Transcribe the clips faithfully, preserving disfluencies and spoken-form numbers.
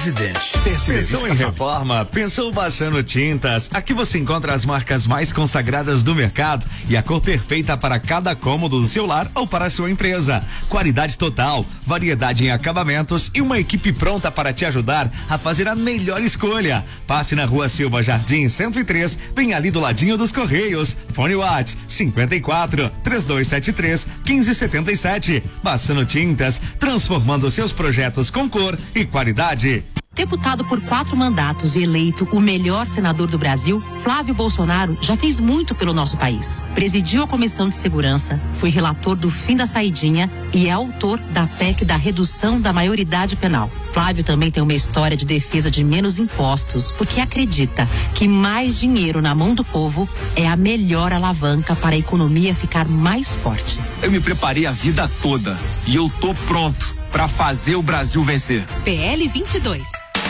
presidente. Pensou em reforma? Pensou Baixando Tintas? Aqui você encontra as marcas mais consagradas do mercado e a cor perfeita para cada cômodo do seu lar ou para a sua empresa. Qualidade total, variedade em acabamentos e uma equipe pronta para te ajudar a fazer a melhor escolha. Passe na Rua Silva Jardim cento e três, bem ali do ladinho dos Correios. Fone Whats cinquenta e quatro, três dois sete três, quinze setenta e sete. Baixando Tintas, transformando seus projetos com cor e qualidade. Deputado por quatro mandatos e eleito o melhor senador do Brasil, Flávio Bolsonaro já fez muito pelo nosso país. Presidiu a Comissão de Segurança, foi relator do fim da saidinha e é autor da P E C da redução da maioridade penal. Flávio também tem uma história de defesa de menos impostos, porque acredita que mais dinheiro na mão do povo é a melhor alavanca para a economia ficar mais forte. Eu me preparei a vida toda e eu tô pronto para fazer o Brasil vencer. P L vinte e dois.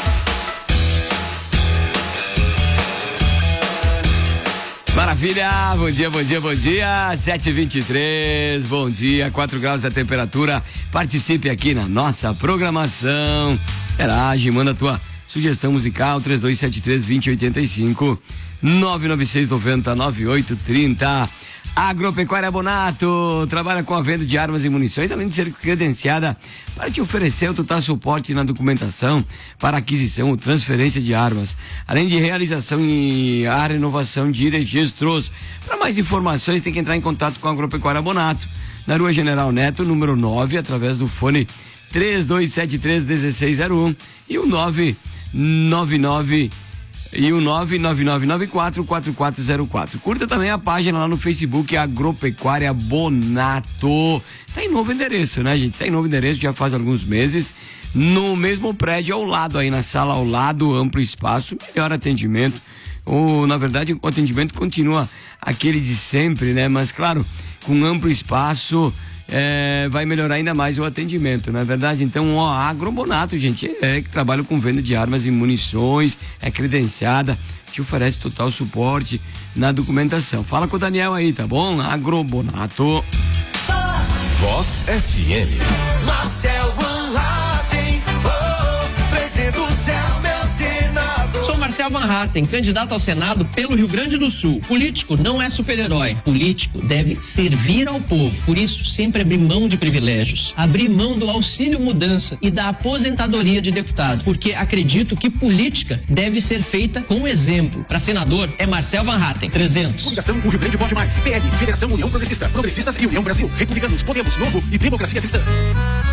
Maravilha, bom dia, bom dia, bom dia, sete e vinte e três, bom dia, quatro graus a temperatura, participe aqui na nossa programação, interage, manda a tua sugestão musical, três dois sete três, dois zero oito cinco, nove nove seis nove zero nove oito três zero. Agropecuária Bonato trabalha com a venda de armas e munições, além de ser credenciada para te oferecer o total suporte na documentação para aquisição ou transferência de armas, além de realização e a renovação de registros. Para mais informações tem que entrar em contato com a Agropecuária Bonato, na Rua General Neto, número nove, através do fone três dois sete três, um seis zero um e o nove nove nove e o nove nove nove nove quatro, quatro quatro zero quatro. Curta também a página lá no Facebook, Agropecuária Bonato. Tá em novo endereço, né, gente? Tá em novo endereço, já faz alguns meses. No mesmo prédio ao lado, aí na sala ao lado, amplo espaço, melhor atendimento. Ou, na verdade, o atendimento continua aquele de sempre, né? Mas, claro, com amplo espaço, É, vai melhorar ainda mais o atendimento, não é verdade? Então, ó, a Agrobonato, gente, é que trabalha com venda de armas e munições, é credenciada, te oferece total suporte na documentação. Fala com o Daniel aí, tá bom? Agrobonato. Vox F M. Marcel Van Hatten, oh, trezentos é o meu senador. Sou Marcel Van Hatten, candidato ao Senado pelo Rio Grande do Sul. Político não é super-herói. Político deve servir ao povo. Por isso, sempre abrir mão de privilégios. Abrir mão do auxílio mudança e da aposentadoria de deputado. Porque acredito que política deve ser feita com exemplo. Para senador, é Marcel Van Hatten. trezentos. Fundação O Rio Grande Pode Mais. P L, Federação União Progressista. Progressistas e União Brasil. Republicanos, Podemos, Novo e Democracia Cristã.